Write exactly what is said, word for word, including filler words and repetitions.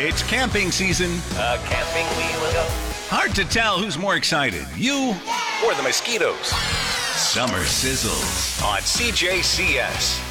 It's camping season. Uh, camping we will go. Hard to tell who's more excited, you Or the mosquitoes. Summer Sizzles. On C J C S.